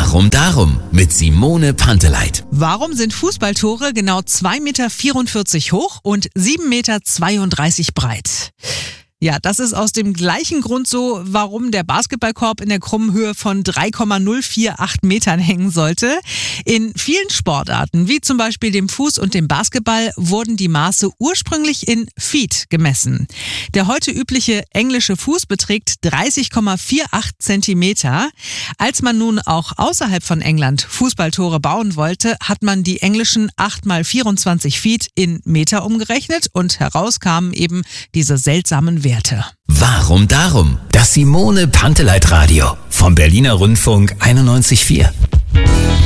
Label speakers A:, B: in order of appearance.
A: Warum darum? Mit Simone Panteleit.
B: Warum sind Fußballtore genau 2,44 Meter hoch und 7,32 Meter breit? Ja, das ist aus dem gleichen Grund so, warum der Basketballkorb in der krummen Höhe von 3,048 Metern hängen sollte. In vielen Sportarten, wie zum Beispiel dem Fuß- und dem Basketball, wurden die Maße ursprünglich in Feet gemessen. Der heute übliche englische Fuß beträgt 30,48 Zentimeter. Als man nun auch außerhalb von England Fußballtore bauen wollte, hat man die englischen 8x24 Feet in Meter umgerechnet und heraus kamen eben diese seltsamen Werte.
A: Warum darum? Das Simone Panteleit Radio vom Berliner Rundfunk 91,4.